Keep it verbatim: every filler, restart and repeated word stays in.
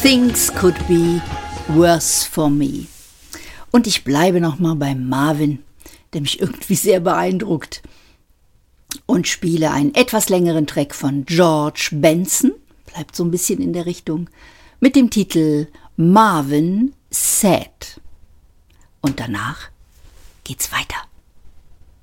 Things could be worse for me. Und ich bleibe nochmal bei Marvin, der mich irgendwie sehr beeindruckt, und spiele einen etwas längeren Track von George Benson, bleibt so ein bisschen in der Richtung, mit dem Titel Marvin Said. Und danach geht's weiter.